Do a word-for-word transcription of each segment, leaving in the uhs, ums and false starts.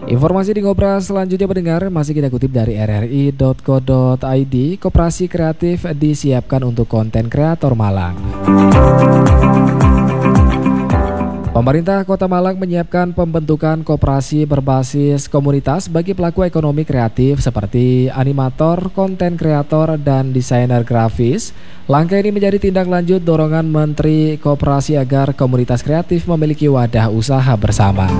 Informasi di Ngobras selanjutnya pendengar masih kita kutip dari r r i dot co dot i d. Koperasi kreatif disiapkan untuk konten kreator Malang. Pemerintah Kota Malang menyiapkan pembentukan koperasi berbasis komunitas bagi pelaku ekonomi kreatif seperti animator, konten kreator, dan desainer grafis. Langkah ini menjadi tindak lanjut dorongan Menteri Koperasi agar komunitas kreatif memiliki wadah usaha bersama.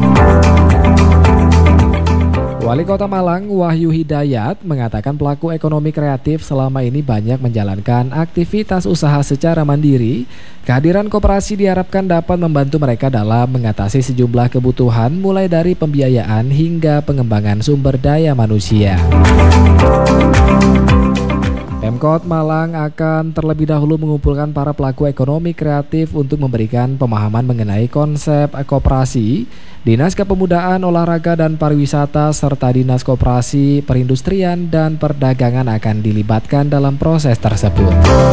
Wali Kota Malang, Wahyu Hidayat, mengatakan pelaku ekonomi kreatif selama ini banyak menjalankan aktivitas usaha secara mandiri. Kehadiran koperasi diharapkan dapat membantu mereka dalam mengatasi sejumlah kebutuhan mulai dari pembiayaan hingga pengembangan sumber daya manusia. Pemkot Malang akan terlebih dahulu mengumpulkan para pelaku ekonomi kreatif untuk memberikan pemahaman mengenai konsep koperasi. Dinas Kepemudaan, Olahraga dan Pariwisata serta Dinas Koperasi, Perindustrian dan Perdagangan akan dilibatkan dalam proses tersebut.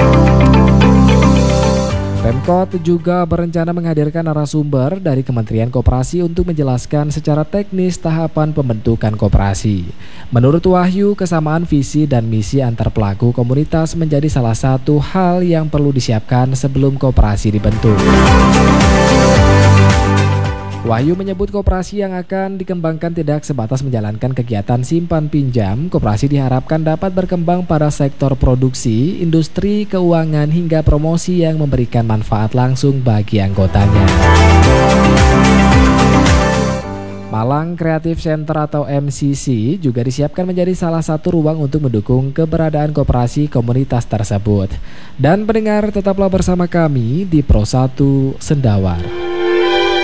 Pemkot juga berencana menghadirkan narasumber dari Kementerian Koperasi untuk menjelaskan secara teknis tahapan pembentukan koperasi. Menurut Wahyu, kesamaan visi dan misi antar pelaku komunitas menjadi salah satu hal yang perlu disiapkan sebelum koperasi dibentuk. Wahyu menyebut koperasi yang akan dikembangkan tidak sebatas menjalankan kegiatan simpan pinjam. Koperasi diharapkan dapat berkembang pada sektor produksi, industri, keuangan hingga promosi yang memberikan manfaat langsung bagi anggotanya. Malang Creative Center atau M C C juga disiapkan menjadi salah satu ruang untuk mendukung keberadaan koperasi komunitas tersebut. Dan pendengar, tetaplah bersama kami di Pro satu Sendawar.